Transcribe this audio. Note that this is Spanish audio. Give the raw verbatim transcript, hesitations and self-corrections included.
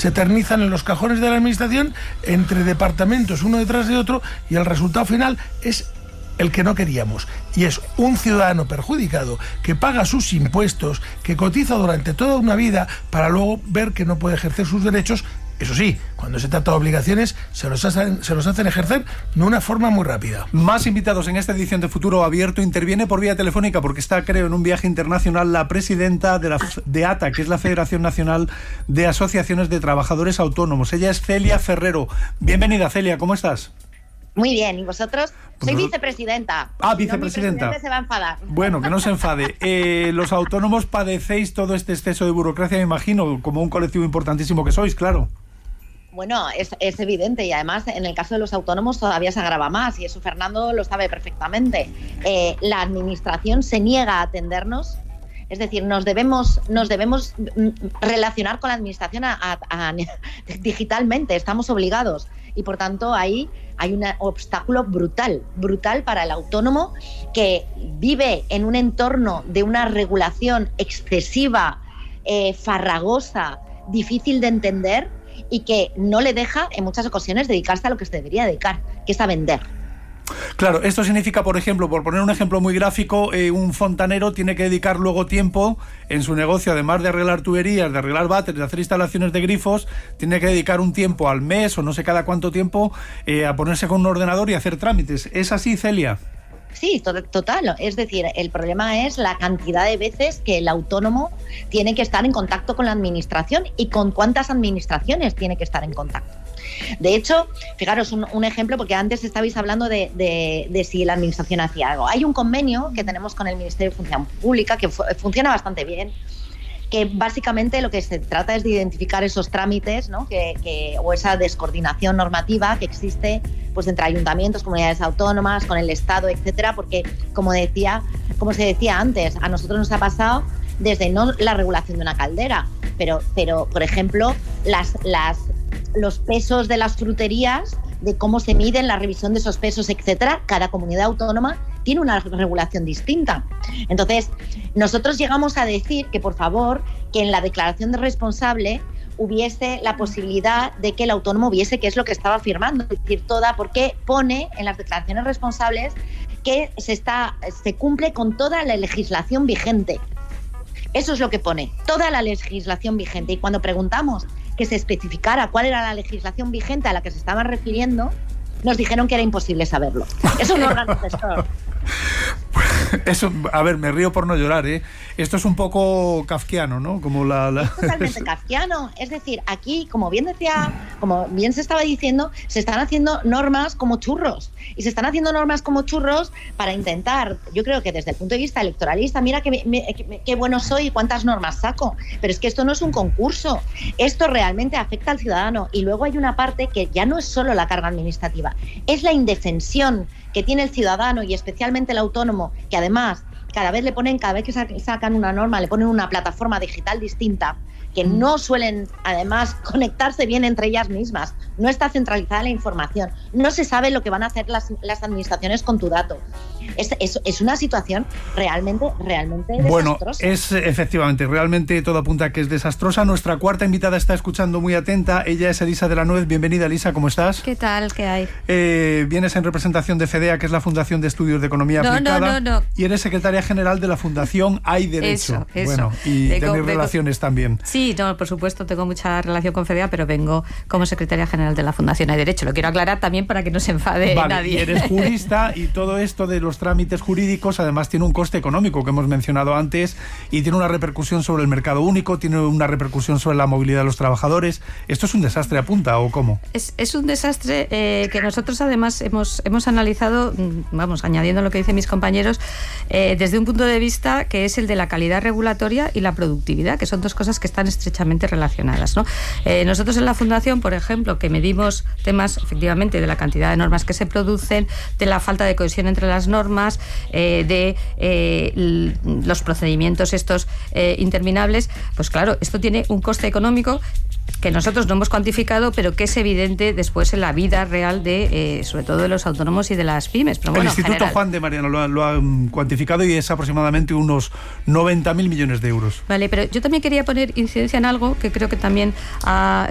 se eternizan en los cajones de la administración entre departamentos uno detrás de otro, y el resultado final es el que no queríamos, y es un ciudadano perjudicado que paga sus impuestos, que cotiza durante toda una vida para luego ver que no puede ejercer sus derechos. Eso sí, cuando se trata de obligaciones, se los hacen, se los hacen ejercer de una forma muy rápida. Más invitados en esta edición de Futuro Abierto. Interviene por vía telefónica, porque está, creo, en un viaje internacional, la presidenta de, la, de A T A, que es la Federación Nacional de Asociaciones de Trabajadores Autónomos. Ella es Celia Ferrero. Bienvenida, Celia, ¿cómo estás? Muy bien, ¿y vosotros? Pues Soy no... vicepresidenta. Ah, vicepresidenta. No, mi presidente se va a enfadar. Bueno, que no se enfade. Eh, los autónomos padecéis todo este exceso de burocracia, me imagino, como un colectivo importantísimo que sois, claro. Bueno, es, es evidente, y además en el caso de los autónomos todavía se agrava más, y eso Fernando lo sabe perfectamente. Eh, la administración se niega a atendernos. Es decir, nos debemos, nos debemos relacionar con la administración a, a, a, digitalmente, estamos obligados. Y por tanto ahí hay un obstáculo brutal, brutal para el autónomo, que vive en un entorno de una regulación excesiva, eh, farragosa, difícil de entender, y que no le deja en muchas ocasiones dedicarse a lo que se debería dedicar, que es a vender. Claro, esto significa, por ejemplo, por poner un ejemplo muy gráfico, eh, un fontanero tiene que dedicar luego tiempo en su negocio, además de arreglar tuberías, de arreglar váteres, de hacer instalaciones de grifos, tiene que dedicar un tiempo al mes o no sé cada cuánto tiempo eh, a ponerse con un ordenador y hacer trámites. ¿Es así, Celia? Sí, total. Es decir, el problema es la cantidad de veces que el autónomo tiene que estar en contacto con la administración y con cuántas administraciones tiene que estar en contacto. De hecho, fijaros un, un ejemplo, porque antes estabais hablando de, de, de si la administración hacía algo. Hay un convenio que tenemos con el Ministerio de Función Pública que fu- funciona bastante bien, que básicamente lo que se trata es de identificar esos trámites, ¿no? que, que, o esa descoordinación normativa que existe pues, entre ayuntamientos, comunidades autónomas, con el Estado, etcétera, porque, como decía, como se decía antes, a nosotros nos ha pasado desde no la regulación de una caldera, pero, pero por ejemplo, las, las, los pesos de las fruterías, de cómo se miden, la revisión de esos pesos, etcétera. Cada comunidad autónoma tiene una regulación distinta. Entonces, nosotros llegamos a decir que, por favor, que en la declaración de responsable hubiese la posibilidad de que el autónomo viese qué es lo que estaba firmando, es decir, toda, porque pone en las declaraciones responsables que se, está, se cumple con toda la legislación vigente. Eso es lo que pone, toda la legislación vigente. Y cuando preguntamos que se especificara cuál era la legislación vigente a la que se estaban refiriendo, nos dijeron que era imposible saberlo. Es un órgano gestor. Eso, a ver, me río por no llorar, ¿eh? Esto es un poco kafkiano, ¿no? Como la, la... Es totalmente kafkiano. Es decir, aquí, como bien decía, como bien se estaba diciendo, se están haciendo normas como churros. Y se están haciendo normas como churros para intentar, yo creo que desde el punto de vista electoralista, mira qué, qué, qué bueno soy y cuántas normas saco. Pero es que esto no es un concurso. Esto realmente afecta al ciudadano. Y luego hay una parte que ya no es solo la carga administrativa, es la indefensión que tiene el ciudadano y especialmente el autónomo, que además cada vez le ponen, cada vez que sacan una norma, le ponen una plataforma digital distinta, que no suelen además conectarse bien entre ellas mismas, no está centralizada la información, no se sabe lo que van a hacer las, las administraciones con tu dato. Es, es, es una situación realmente, realmente bueno, desastrosa. Bueno, es efectivamente, realmente todo apunta a que es desastrosa. Nuestra cuarta invitada está escuchando muy atenta, ella es Elisa de la Nuez. Bienvenida, Elisa, ¿cómo estás? ¿Qué tal? ¿Qué hay? Eh, vienes en representación de FEDEA, que es la Fundación de Estudios de Economía no, Aplicada. No, no, no. Y eres secretaria general de la Fundación Hay Derecho. Eso, eso. Bueno, y vengo, tenéis vengo... relaciones también. Sí, no, por supuesto, tengo mucha relación con FEDEA, pero vengo como secretaria general de la Fundación Hay Derecho. Lo quiero aclarar también para que no se enfade vale, nadie. Y eres jurista y todo esto de los trámites jurídicos además tiene un coste económico que hemos mencionado antes y tiene una repercusión sobre el mercado único, tiene una repercusión sobre la movilidad de los trabajadores. ¿Esto es un desastre, apunta, o cómo? Es, es un desastre eh, que nosotros además hemos, hemos analizado, vamos, añadiendo lo que dicen mis compañeros, eh, desde un punto de vista que es el de la calidad regulatoria y la productividad, que son dos cosas que están estrechamente relacionadas, ¿no? Eh, nosotros en la Fundación, por ejemplo, que medimos temas efectivamente de la cantidad de normas que se producen, de la falta de cohesión entre las normas, eh, de eh, los procedimientos estos eh, interminables, pues claro, esto tiene un coste económico que nosotros no hemos cuantificado, pero que es evidente después en la vida real de, eh, sobre todo de los autónomos y de las pymes. Pero bueno, el Instituto general. Juan de Mariano lo ha, lo ha cuantificado y es aproximadamente unos noventa mil millones de euros. Vale, pero yo también quería poner incidencia en algo que creo que también ha